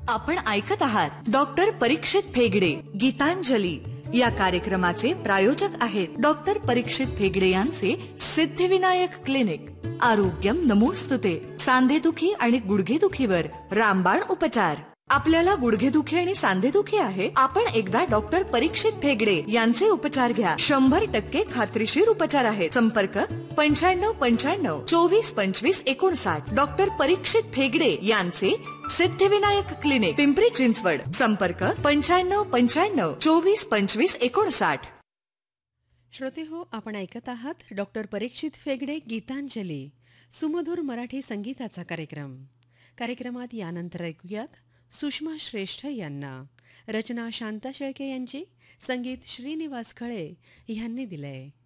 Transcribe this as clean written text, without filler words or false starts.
आपण ऐकत आहात डॉक्टर परीक्षित फेगडे गीतांजली या कार्यक्रमाचे प्रायोजक आहेत डॉक्टर परीक्षित फेगडे यांचे सिद्धिविनायक क्लिनिक. आरोग्यम नमोस्तुते. सांधेदुखी आणि गुडघेदुखीवर रामबाण उपचार. आपल्याला गुडघेदुखी आणि सांधेदुखी आहे, आपण एकदा डॉक्टर परीक्षित फेगडे यांचे उपचार घ्या. 100% खात्रीशीर उपचार आहेत. संपर्क 9595 24 25 59. डॉक्टर परीक्षित फेगडे यांचे सिद्धिविनायक क्लिनिक, पिंपरी चिंचवड. संपर्क 9595 24 25 59. श्रोते हो, आपण ऐकत आहात डॉक्टर परीक्षित फेगडे गीतांजली, सुमधुर मराठी संगीताचा कार्यक्रम. कार्यक्रमात यानंतर ऐकूयात सुषमा श्रेष्ठ यांना. रचना शांता शेळके यांची, संगीत श्रीनिवास खळे यांनी दिलंय.